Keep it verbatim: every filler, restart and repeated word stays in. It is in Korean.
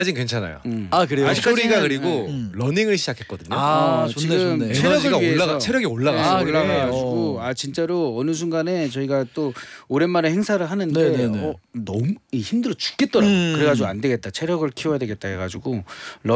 아직 괜찮아요. 음. 아 그래요? 아직까지가 아직까지는, 그리고 음. 러닝을 시작했거든요. 아 어, 좋네 지금 좋네. 체력을 에너지가 위해서. 올라가 체력이 네, 올라갔어요. 아, 그래요? 올라가가지고 어. 아 진짜로 어느 순간에 저희가 또 오랜만에 행사를 하는데 네네네. 어, 너무 힘들어 죽겠더라고. 음. 그래가지고 안 되겠다. 체력을 키워야 되겠다 해가지고